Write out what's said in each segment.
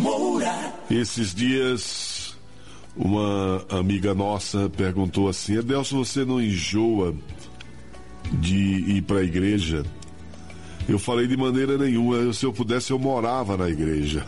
Moura. Esses dias, uma amiga nossa perguntou assim: Edelson, você não enjoa de ir para a igreja? Eu falei: de maneira nenhuma, se eu pudesse eu morava na igreja.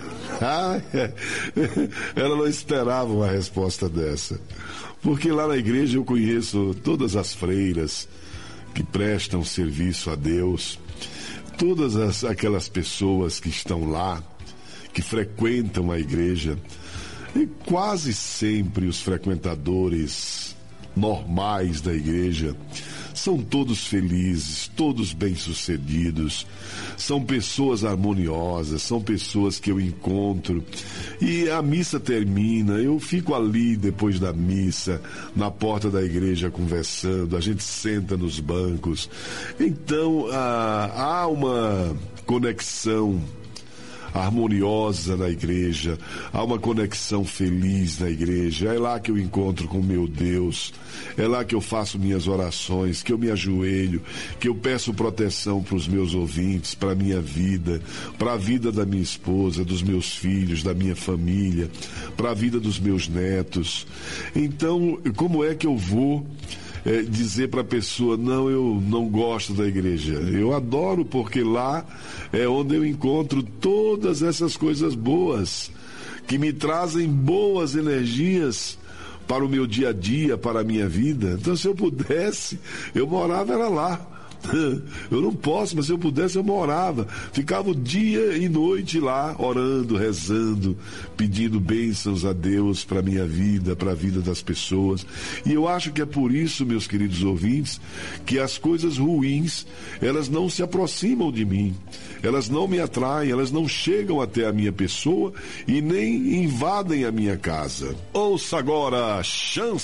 Ela não esperava uma resposta dessa, porque lá na igreja eu conheço todas as freiras que prestam serviço a Deus, todas aquelas pessoas que estão lá, que frequentam a igreja, e quase sempre os frequentadores normais da igreja são todos felizes, todos bem-sucedidos, são pessoas harmoniosas, são pessoas que eu encontro e a missa termina, eu fico ali depois da missa, na porta da igreja conversando, a gente senta nos bancos, então há uma conexão harmoniosa na igreja, há uma conexão feliz na igreja, é lá que eu encontro com meu Deus, é lá que eu faço minhas orações, que eu me ajoelho, que eu peço proteção para os meus ouvintes, para a minha vida, para a vida da minha esposa, dos meus filhos, da minha família, para a vida dos meus netos. Então, como é que eu vou dizer para a pessoa: não, eu não gosto da igreja? Eu adoro, porque lá é onde eu encontro todas essas coisas boas que me trazem boas energias para o meu dia a dia, para a minha vida. Então, se eu pudesse, eu morava era lá. Eu não posso, mas se eu pudesse eu morava, ficava o dia e noite lá, orando, rezando, pedindo bênçãos a Deus para a minha vida, para a vida das pessoas. E eu acho que é por isso, meus queridos ouvintes, que as coisas ruins, elas não se aproximam de mim, elas não me atraem, elas não chegam até a minha pessoa e nem invadem a minha casa. Ouça agora Chance